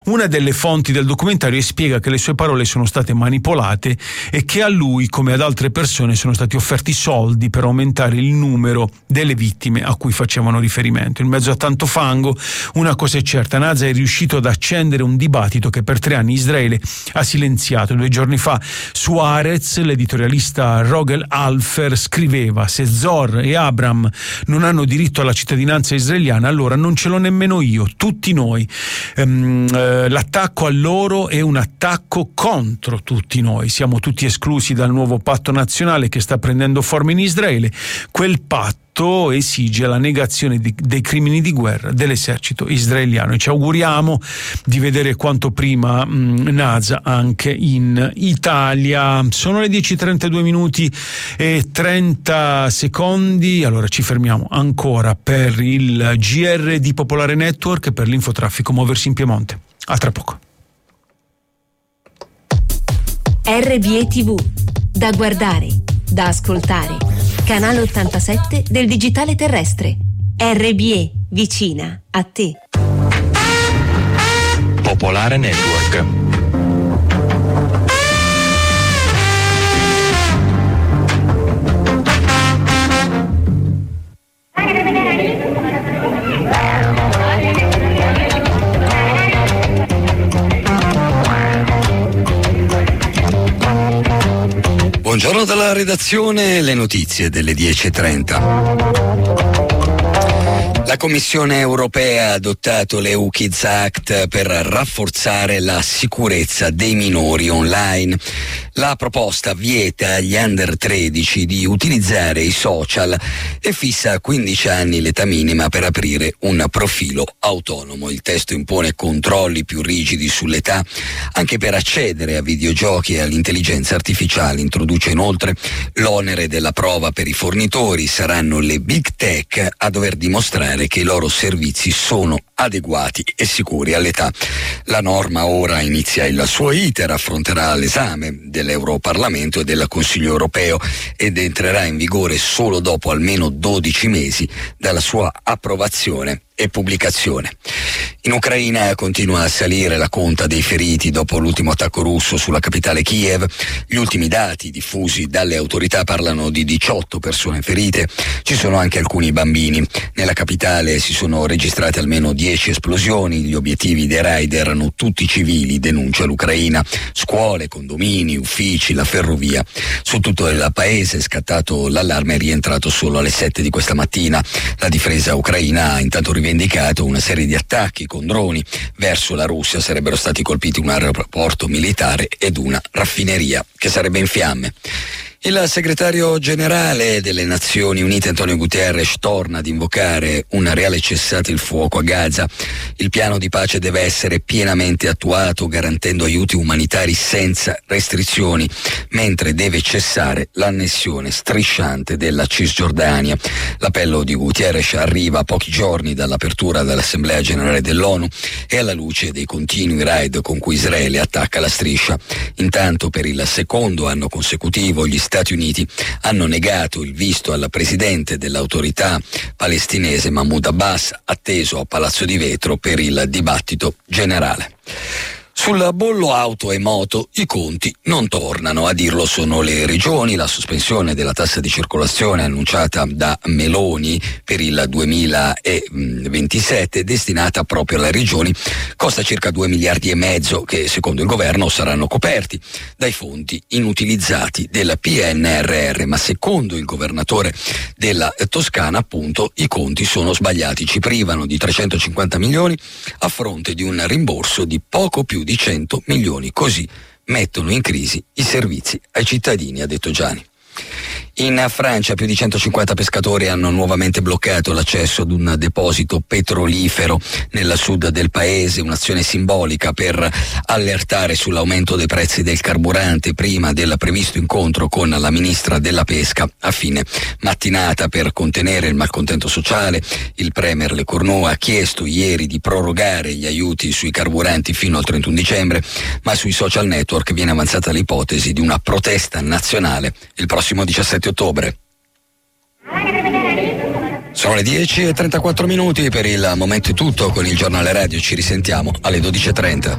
una delle fonti del documentario, e spiega che le sue parole sono state manipolate e che a lui, come ad altre persone, sono stati offerti soldi per aumentare il numero delle vittime a cui facevano riferimento. In mezzo a tanto fango, una cosa è certa: Naza è riuscito ad accendere un dibattito che per 3 anni Israele ha silenziato. 2 giorni fa su Haaretz l'editorialista Rogel Alfer scriveva: se Zor e Abram non hanno diritto alla cittadinanza israeliana, allora non ce l'ho nemmeno io, tutti noi. L'attacco a loro è un attacco contro tutti noi, siamo tutti esclusi dal nuovo patto nazionale che sta prendendo forma in Israele. Quel patto esige la negazione dei crimini di guerra dell'esercito israeliano, e ci auguriamo di vedere quanto prima Naza anche in Italia. Sono le 10:32 minuti e 30 secondi, allora ci fermiamo ancora per il GR di Popolare Network e per l'infotraffico Muoversi in Piemonte. A tra poco. RBE TV, da guardare, da ascoltare. Canale 87 del digitale terrestre. RBE, vicina a te. Popolare Network. Buongiorno dalla redazione, le notizie delle 10:30. La Commissione europea ha adottato l'EU Kids Act per rafforzare la sicurezza dei minori online. La proposta vieta agli under 13 di utilizzare i social e fissa a 15 anni l'età minima per aprire un profilo autonomo. Il testo impone controlli più rigidi sull'età anche per accedere a videogiochi e all'intelligenza artificiale. Introduce inoltre l'onere della prova per i fornitori. Saranno le big tech a dover dimostrare che i loro servizi sono adeguati e sicuri all'età. La norma ora inizia il suo iter, affronterà l'esame dell'Europarlamento e del Consiglio europeo ed entrerà in vigore solo dopo almeno 12 mesi dalla sua approvazione e pubblicazione. In Ucraina continua a salire la conta dei feriti dopo l'ultimo attacco russo sulla capitale Kiev. Gli ultimi dati diffusi dalle autorità parlano di 18 persone ferite. Ci sono anche alcuni bambini. Nella capitale si sono registrate almeno 10 esplosioni. Gli obiettivi dei raid erano tutti civili, denuncia l'Ucraina. Scuole, condomini, uffici, la ferrovia. Su tutto il paese è scattato l'allarme, è rientrato solo alle 7 di questa mattina. La difesa ucraina ha intanto rivendicato una serie di attacchi con droni verso la Russia. Sarebbero stati colpiti un aeroporto militare ed una raffineria che sarebbe in fiamme. Il segretario generale delle Nazioni Unite Antonio Guterres torna ad invocare un reale cessate il fuoco a Gaza. Il piano di pace deve essere pienamente attuato, garantendo aiuti umanitari senza restrizioni, mentre deve cessare l'annessione strisciante della Cisgiordania. L'appello di Guterres arriva a pochi giorni dall'apertura dell'Assemblea Generale dell'ONU e alla luce dei continui raid con cui Israele attacca la striscia. Intanto, per il secondo anno consecutivo, gli Stati Uniti hanno negato il visto al presidente dell'autorità palestinese Mahmoud Abbas, atteso a Palazzo di Vetro per il dibattito generale. Sul bollo auto e moto i conti non tornano, a dirlo sono le regioni. La sospensione della tassa di circolazione annunciata da Meloni per il 2027, destinata proprio alle regioni, costa circa 2,5 miliardi che secondo il governo saranno coperti dai fondi inutilizzati del PNRR, ma secondo il governatore della Toscana appunto i conti sono sbagliati, ci privano di 350 milioni a fronte di un rimborso di poco più di 100 milioni, così mettono in crisi i servizi ai cittadini, ha detto Gianni. In Francia più di 150 pescatori hanno nuovamente bloccato l'accesso ad un deposito petrolifero nel sud del paese, un'azione simbolica per allertare sull'aumento dei prezzi del carburante prima del previsto incontro con la ministra della pesca a fine mattinata. Per contenere il malcontento sociale, il premier Le Cornu ha chiesto ieri di prorogare gli aiuti sui carburanti fino al 31 dicembre, ma sui social network viene avanzata l'ipotesi di una protesta nazionale il prossimo 17 ottobre. Sono le 10:34 minuti, per il momento è tutto con il giornale radio, ci risentiamo alle 12:30.